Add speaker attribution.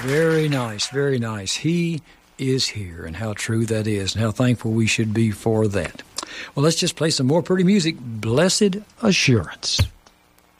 Speaker 1: Very nice, very nice. He is here, and how true that is, and how thankful we should be for that. Well, let's just play some more pretty music. Blessed Assurance.